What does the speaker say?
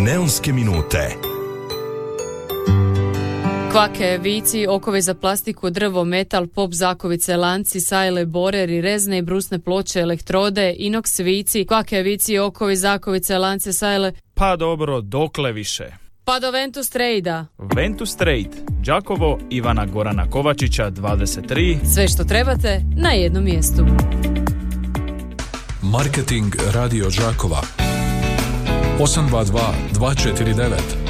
Neonske minute. Kvake, vici, okovi za plastiku, drvo, metal, pop, zakovice, lanci, sajle, boreri, rezne i brusne ploče, elektrode, inoks, vici, kvake, vici, okovi, zakovice, lance, sajle. Pa dobro, dokle više? Pa do Ventus Trade-a. Ventus Trade, Đakovo, Ivana Gorana Kovačića, 23. Sve što trebate na jednom mjestu. Marketing Radio Đakova 822 249